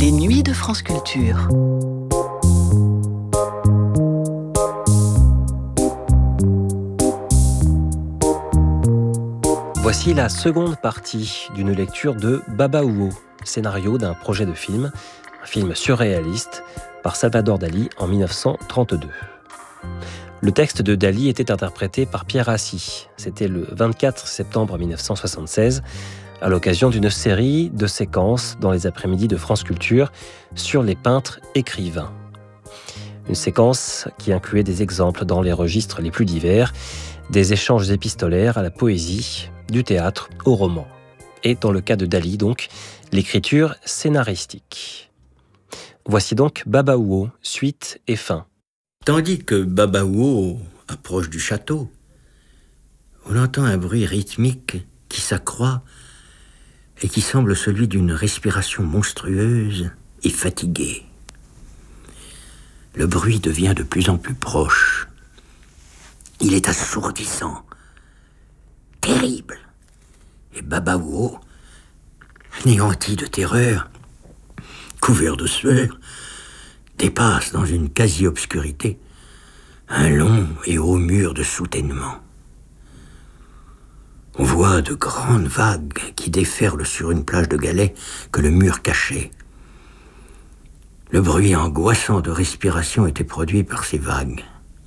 Les nuits de France Culture. Voici la seconde partie d'une lecture de Babauo, scénario d'un projet de film, un film surréaliste, par Salvador Dali en 1932. Le texte de Dali était interprété par Pierre Rassi. C'était le 24 septembre 1976, à l'occasion d'une série de séquences dans les après-midi de France Culture sur les peintres écrivains. Une séquence qui incluait des exemples dans les registres les plus divers, des échanges épistolaires à la poésie, du théâtre au roman. Et dans le cas de Dali, donc, l'écriture scénaristique. Voici donc Babauo, suite et fin. Tandis que Babauo approche du château, on entend un bruit rythmique qui s'accroît et qui semble celui d'une respiration monstrueuse et fatiguée. Le bruit devient de plus en plus proche. Il est assourdissant, terrible. Et Babauo, anéanti de terreur, couvert de sueur, dépasse dans une quasi-obscurité un long et haut mur de soutènement. On voit de grandes vagues qui déferlent sur une plage de galets que le mur cachait. Le bruit angoissant de respiration était produit par ces vagues.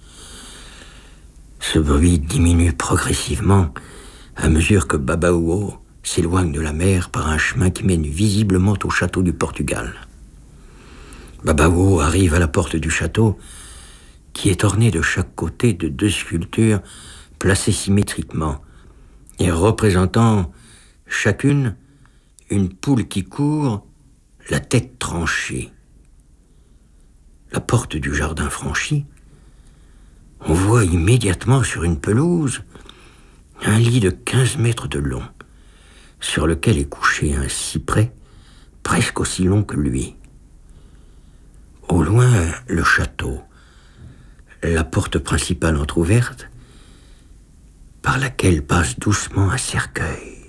Ce bruit diminue progressivement à mesure que Babauo s'éloigne de la mer par un chemin qui mène visiblement au château du Portugal. Babauo arrive à la porte du château, qui est ornée de chaque côté de deux sculptures placées symétriquement et représentant chacune une poule qui court, la tête tranchée. La porte du jardin franchie, on voit immédiatement sur une pelouse un lit de 15 mètres de long, sur lequel est couché un cyprès presque aussi long que lui. Au loin, le château, la porte principale entr'ouverte, par laquelle passe doucement un cercueil.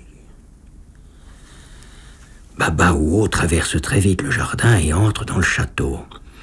Babauo traverse très vite le jardin et entre dans le château.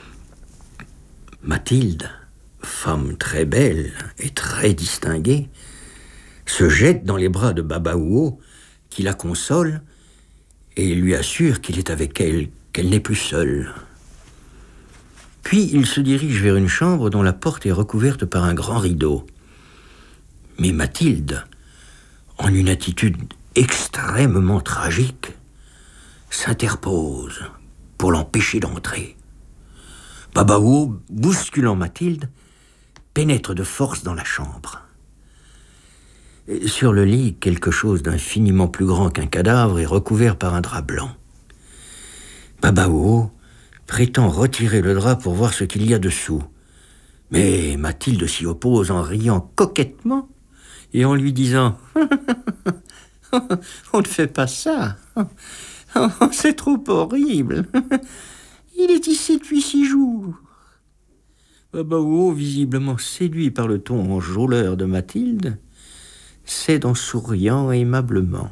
Mathilde, femme très belle et très distinguée, se jette dans les bras de Babauo, qui la console et lui assure qu'il est avec elle, qu'elle n'est plus seule. Puis il se dirige vers une chambre dont la porte est recouverte par un grand rideau. Mais Mathilde, en une attitude extrêmement tragique, s'interpose pour l'empêcher d'entrer. Babauo, bousculant Mathilde, pénètre de force dans la chambre. Sur le lit, quelque chose d'infiniment plus grand qu'un cadavre est recouvert par un drap blanc. Babauo prétend retirer le drap pour voir ce qu'il y a dessous. Mais Mathilde s'y oppose en riant coquettement et en lui disant « On ne fait pas ça. C'est trop horrible. Il est ici depuis 6 jours. » Babauo, visiblement séduit par le ton enjôleur de Mathilde, cède en souriant aimablement.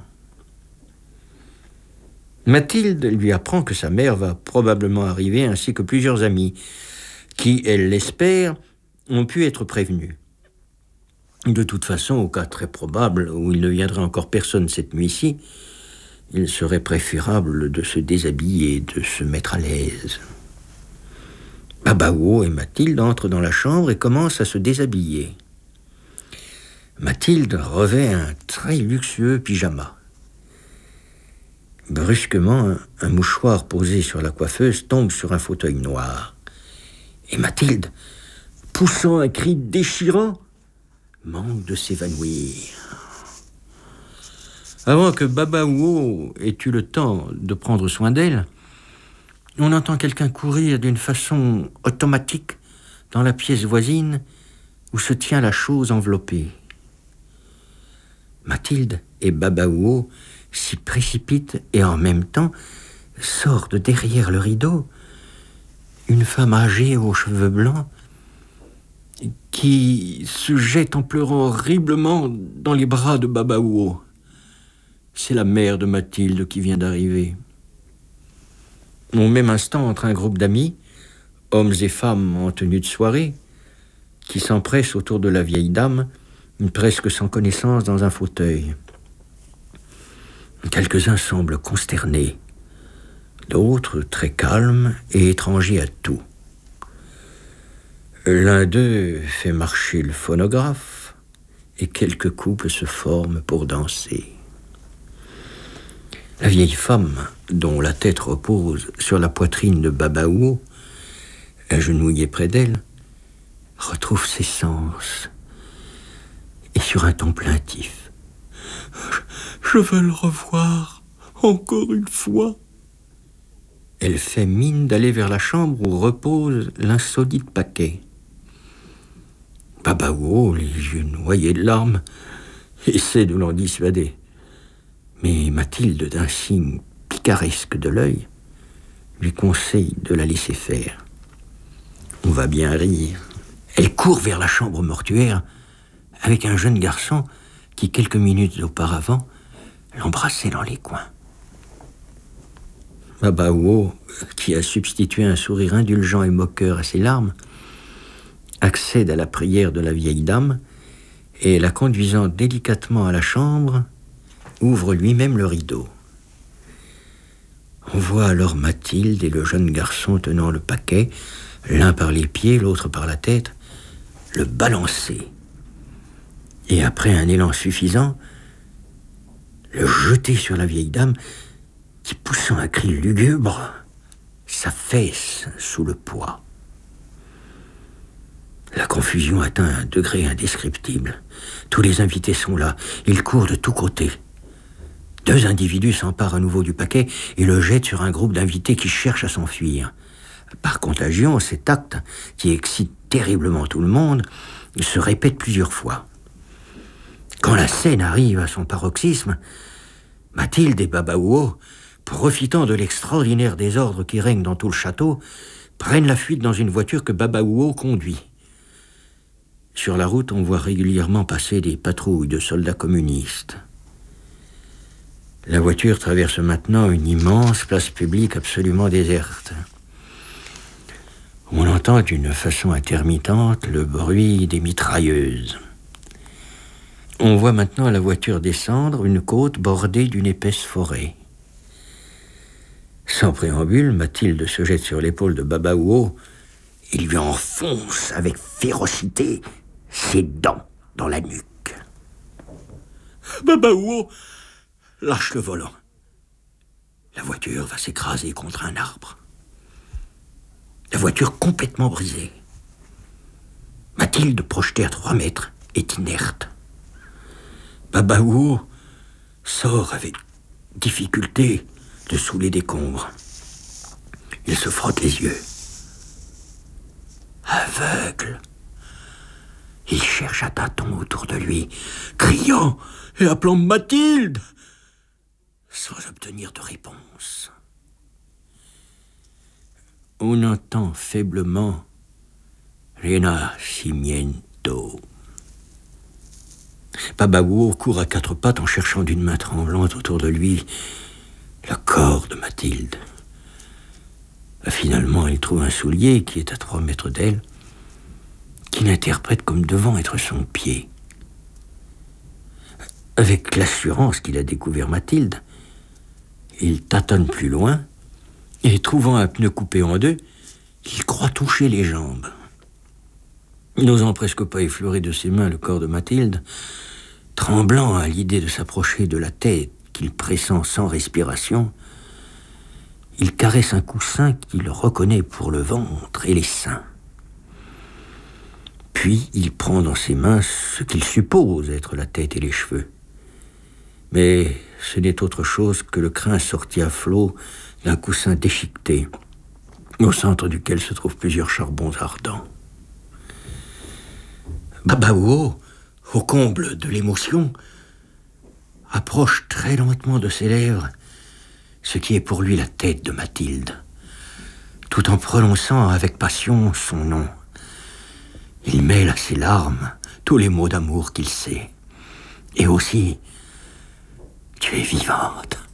Mathilde lui apprend que sa mère va probablement arriver ainsi que plusieurs amis qui, elle l'espère, ont pu être prévenus. De toute façon, au cas très probable où il ne viendrait encore personne cette nuit-ci, il serait préférable de se déshabiller et de se mettre à l'aise. Babauo et Mathilde entrent dans la chambre et commencent à se déshabiller. Mathilde revêt un très luxueux pyjama. Brusquement, un mouchoir posé sur la coiffeuse tombe sur un fauteuil noir. Et Mathilde, poussant un cri déchirant, manque de s'évanouir. Avant que Babauo ait eu le temps de prendre soin d'elle, on entend quelqu'un courir d'une façon automatique dans la pièce voisine où se tient la chose enveloppée. Mathilde et Babauo s'y précipitent et en même temps sort de derrière le rideau une femme âgée aux cheveux blancs qui se jette en pleurant horriblement dans les bras de Babauo. C'est la mère de Mathilde qui vient d'arriver. Au même instant entre un groupe d'amis, hommes et femmes en tenue de soirée, qui s'empressent autour de la vieille dame, presque sans connaissance dans un fauteuil. Quelques-uns semblent consternés, d'autres très calmes et étrangers à tout. L'un d'eux fait marcher le phonographe et quelques couples se forment pour danser. La vieille femme, dont la tête repose sur la poitrine de Babao, agenouillée près d'elle, retrouve ses sens et sur un ton plaintif. Je veux le revoir encore une fois. Elle fait mine d'aller vers la chambre où repose l'insolite paquet. Babao, les yeux noyés de larmes, essaie de l'en dissuader. Mais Mathilde, d'un signe picaresque de l'œil, lui conseille de la laisser faire. On va bien rire. Elle court vers la chambre mortuaire avec un jeune garçon qui, quelques minutes auparavant, l'embrassait dans les coins. Babao, qui a substitué un sourire indulgent et moqueur à ses larmes, accède à la prière de la vieille dame et, la conduisant délicatement à la chambre, ouvre lui-même le rideau. On voit alors Mathilde et le jeune garçon tenant le paquet, l'un par les pieds, l'autre par la tête, le balancer. Et après un élan suffisant, le jeter sur la vieille dame qui, poussant un cri lugubre, s'affaisse sous le poids. La confusion atteint un degré indescriptible. Tous les invités sont là. Ils courent de tous côtés. 2 individus s'emparent à nouveau du paquet et le jettent sur un groupe d'invités qui cherchent à s'enfuir. Par contagion, cet acte, qui excite terriblement tout le monde, se répète plusieurs fois. Quand la scène arrive à son paroxysme, Mathilde et Babao, profitant de l'extraordinaire désordre qui règne dans tout le château, prennent la fuite dans une voiture que Babao conduit. Sur la route, on voit régulièrement passer des patrouilles de soldats communistes. La voiture traverse maintenant une immense place publique absolument déserte. On entend d'une façon intermittente le bruit des mitrailleuses. On voit maintenant la voiture descendre une côte bordée d'une épaisse forêt. Sans préambule, Mathilde se jette sur l'épaule de Babao et lui enfonce avec férocité ses dents dans la nuque. Babao lâche le volant. La voiture va s'écraser contre un arbre. La voiture complètement brisée. Mathilde, projetée à 3 mètres, est inerte. Babao sort avec difficulté de sous les décombres. Il se frotte les yeux. Aveugle, il cherche à tâtons autour de lui, criant et appelant Mathilde, sans obtenir de réponse. On entend faiblement Renacimiento. Babao court à 4 pattes en cherchant d'une main tremblante autour de lui le corps de Mathilde. Finalement, il trouve un soulier qui est à 3 mètres d'elle, qu'il interprète comme devant être son pied. Avec l'assurance qu'il a découvert Mathilde, il tâtonne plus loin et, trouvant un pneu coupé en 2, il croit toucher les jambes. N'osant presque pas effleurer de ses mains le corps de Mathilde, tremblant à l'idée de s'approcher de la tête qu'il pressent sans respiration, il caresse un coussin qu'il reconnaît pour le ventre et les seins. Puis il prend dans ses mains ce qu'il suppose être la tête et les cheveux. Mais ce n'est autre chose que le crin sorti à flot d'un coussin déchiqueté, au centre duquel se trouvent plusieurs charbons ardents. Babao, au comble de l'émotion, approche très lentement de ses lèvres ce qui est pour lui la tête de Mathilde, tout en prononçant avec passion son nom. Il mêle à ses larmes tous les mots d'amour qu'il sait. Et aussi, tu es vivante.